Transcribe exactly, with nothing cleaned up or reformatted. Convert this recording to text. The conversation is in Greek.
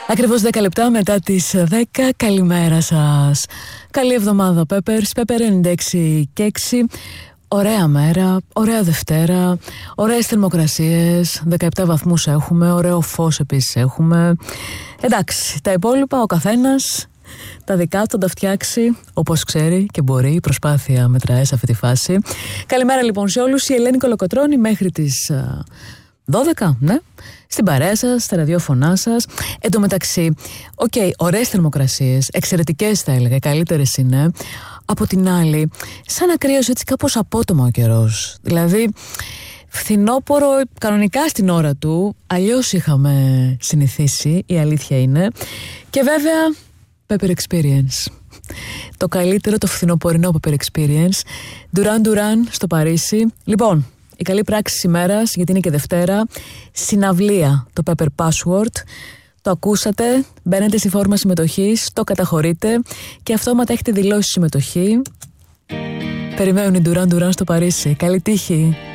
Ακριβώς δέκα λεπτά μετά τις δέκα. Καλημέρα σας. Καλή εβδομάδα Peppers. Pepper ενενήντα έξι και έξι. Ωραία μέρα, ωραία Δευτέρα, ωραίες θερμοκρασίες, δεκαεπτά βαθμούς έχουμε, ωραίο φως επίσης έχουμε. Εντάξει, τα υπόλοιπα ο καθένας τα δικά του τα φτιάξει όπως ξέρει και μπορεί, η προσπάθεια μετράει σε αυτή τη φάση. Καλημέρα λοιπόν σε όλους, η Ελένη Κολοκοτρώνη μέχρι τις δώδεκα, ναι, στην παρέα σας, στα ραδιόφωνά σας. Εν τω μεταξύ, οκ, okay, ωραίες θερμοκρασίες, εξαιρετικές θα έλεγα, καλύτερες είναι. Από την άλλη, σαν να κρύωσε έτσι κάπως απότομα ο καιρός. Δηλαδή, φθινόπορο κανονικά στην ώρα του, αλλιώς είχαμε συνηθίσει, η αλήθεια είναι. Και βέβαια, Pepper Experience. Το καλύτερο, το φθινοπορεινό Pepper Experience. Duran Duran στο Παρίσι. Λοιπόν, η καλή πράξη της ημέρας, γιατί είναι και Δευτέρα, συναυλία, το Pepper Password. Το ακούσατε, μπαίνετε στη φόρμα συμμετοχής, το καταχωρείτε και αυτόματα έχετε δηλώσει συμμετοχή. Περιμένουν οι Duran Duran στο Παρίσι. Καλή τύχη!